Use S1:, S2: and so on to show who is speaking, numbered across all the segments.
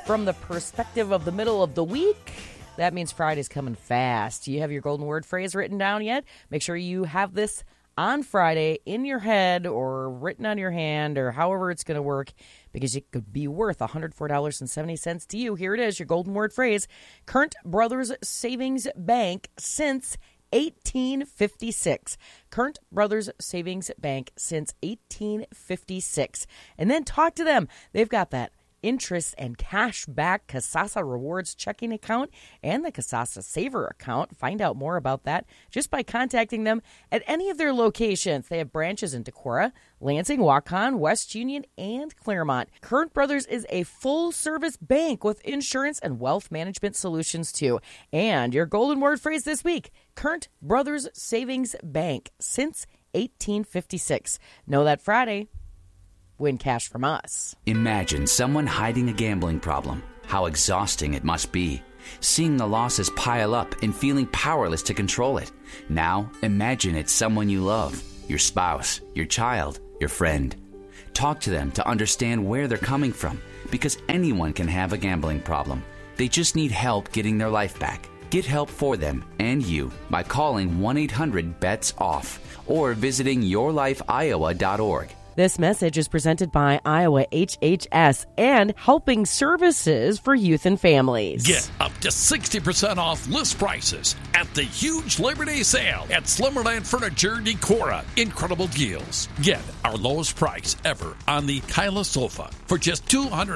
S1: From the perspective of the middle of the week, that means Friday's coming fast. Do you have your golden word phrase written down yet? Make sure you have this on Friday in your head or written on your hand or however it's going to work, because it could be worth $104.70 to you. Here it is, your golden word phrase. Current Brothers Savings Bank since 1856. Current Brothers Savings Bank since 1856. And then talk to them. They've got that interest and cash back Kasasa Rewards checking account and the Kasasa Saver account. Find out more about that just by contacting them at any of their locations. They have branches in Decorah, Lansing, Waukon, West Union, and Claremont. Current Brothers is a full-service bank with insurance and wealth management solutions, too. And your golden word phrase this week, Current Brothers Savings Bank since 1856. Know that Friday. Win cash from us.
S2: Imagine someone hiding a gambling problem. How exhausting it must be. Seeing the losses pile up and feeling powerless to control it. Now, imagine it's someone you love. Your spouse, your child, your friend. Talk to them to understand where they're coming from, because anyone can have a gambling problem. They just need help getting their life back. Get help for them and you by calling 1-800-BETS-OFF or visiting yourlifeiowa.org.
S1: This message is presented by Iowa HHS and Helping Services for Youth and Families.
S3: Get up to 60% off list prices at the huge Labor Day sale at Slumberland Furniture Decorah. Incredible deals. Get our lowest price ever on the Kyla sofa for just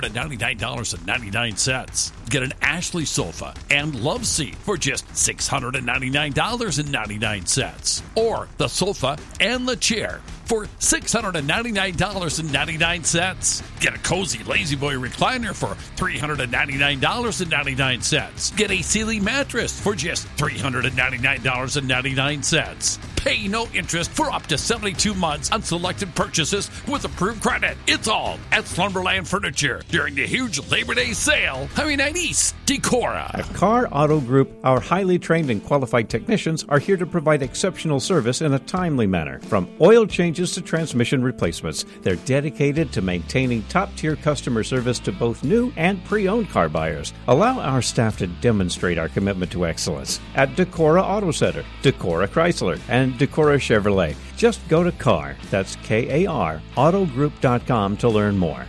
S3: $299.99. Get an Ashley sofa and love seat for just $699.99. Or the sofa and the chair for $699.99. Get a cozy Lazy Boy recliner for $399.99. Get a Sealy mattress for just $399.99. Pay no interest for up to 72 months on selected purchases with approved credit. It's all at Slumberland Furniture during the huge Labor Day sale. Highway 9 East, Decorah.
S4: At Carr Auto Group, our highly trained and qualified technicians are here to provide exceptional service in a timely manner. From oil changes to transmission replacements, they're dedicated to maintaining top-tier customer service to both new and pre-owned car buyers. Allow our staff to demonstrate our commitment to excellence at Decorah Auto Center, Decorah Chrysler, and Decorah Chevrolet. Just go to Carr, that's K-A-R, autogroup.com to learn more.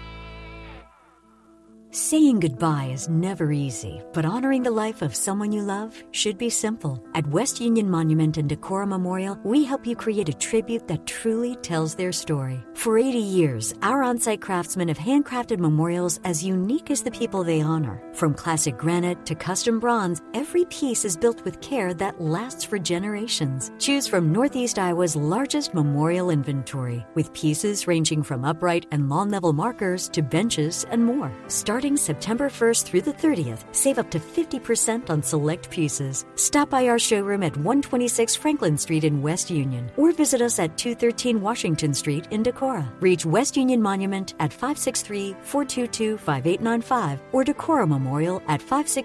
S5: Saying goodbye is never easy, but honoring the life of someone you love should be simple. At West Union Monument and Decorah Memorial, we help you create a tribute that truly tells their story. For 80 years, our on-site craftsmen have handcrafted memorials as unique as the people they honor. From classic granite to custom bronze, every piece is built with care that lasts for generations. Choose from Northeast Iowa's largest memorial inventory, with pieces ranging from upright and lawn-level markers to benches and more. Starting September 1st through the 30th, save up to 50% on select pieces. Stop by our showroom at 126 Franklin Street in West Union, or visit us at 213 Washington Street in Decorah. Reach West Union Monument at 563-422-5895 or Decorah Memorial at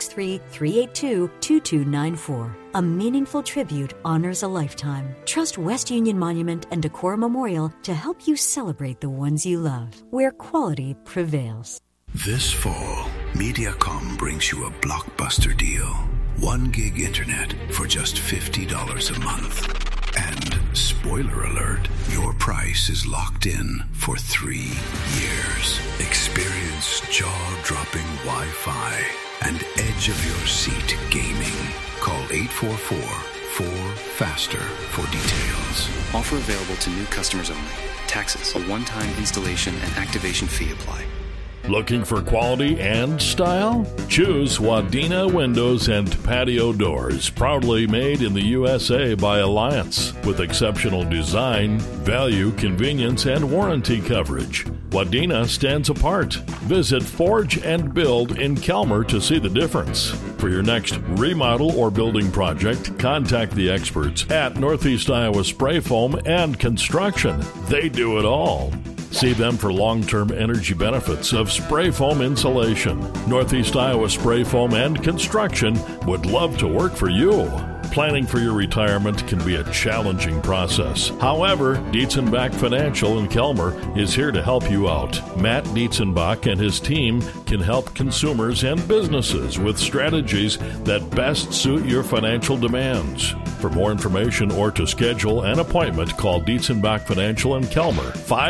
S5: 563-382-2294. A meaningful tribute honors a lifetime. Trust West Union Monument and Decorah Memorial to help you celebrate the ones you love, where quality prevails.
S6: This fall, Mediacom brings you a blockbuster deal. 1 gig internet for just $50 a month. And, spoiler alert, your price is locked in for 3 years. Experience jaw-dropping Wi-Fi and edge-of-your-seat gaming. Call 844-4FASTER for details.
S7: Offer available to new customers only. Taxes, a one-time installation and activation fee apply.
S8: Looking for quality and style? Choose Wadena Windows and Patio Doors, proudly made in the USA by Alliance, with exceptional design, value, convenience, and warranty coverage. Wadena stands apart. Visit Forge and Build in Kelmer to see the difference. For your next remodel or building project, contact the experts at Northeast Iowa Spray Foam and Construction. They do it all. See them for long-term energy benefits of spray foam insulation. Northeast Iowa Spray Foam and Construction would love to work for you. Planning for your retirement can be a challenging process. However, Dietzenbach Financial in Kelmer is here to help you out. Matt Dietzenbach and his team can help consumers and businesses with strategies that best suit your financial demands. For more information or to schedule an appointment, call Dietzenbach Financial in Kelmer,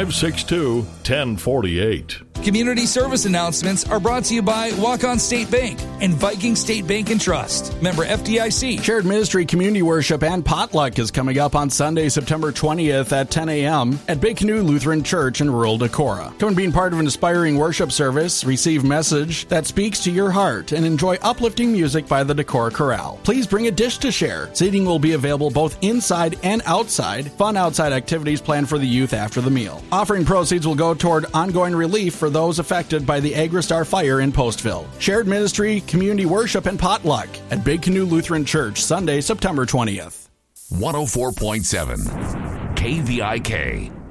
S8: 562-1048.
S9: Community service announcements are brought to you by Walk-On State Bank and Viking State Bank and Trust. Member FDIC.
S10: Shared Ministry Community Worship and Potluck is coming up on Sunday, September 20th at 10 a.m. at Big Canoe Lutheran Church in rural Decorah. Come and be part of an inspiring worship service, receive message that speaks to your heart, and enjoy uplifting music by the Decorah Chorale. Please bring a dish to share. Seating will be available both inside and outside. Fun outside activities planned for the youth after the meal. Offering proceeds will go toward ongoing relief for those affected by the Agristar fire in Postville. Shared Ministry, Community Worship, and Potluck at Big Canoe Lutheran Church, Sunday, September 20th.
S11: 104.7 KVIK.